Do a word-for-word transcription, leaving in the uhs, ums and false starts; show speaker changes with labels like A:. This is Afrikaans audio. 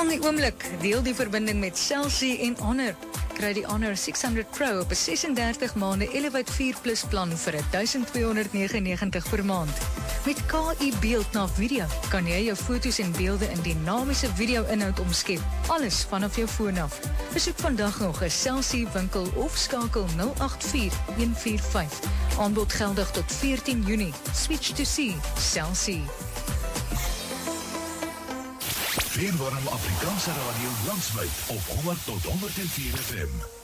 A: Vang die oomblik, deel die verbinding met Cell C en Honor. Kry die Honor six hundred Pro op 'n sesendertig maande Elevate four Plus plan vir twaalf negenennegentig per maand. Met K I beeld na video kan jy jou foto's en beelde in dinamiese video-inhoud omskep, alles vanaf jou foon af. Besoek vandag nog 'n Cell C winkel of skakel nul agt vier een vier vyf. Aanbod geldig tot veertien Junie. Switch to C, Cell C.
B: Veenwarm Afrikaanse radio landwyd op honderd tot honderd en vier F M.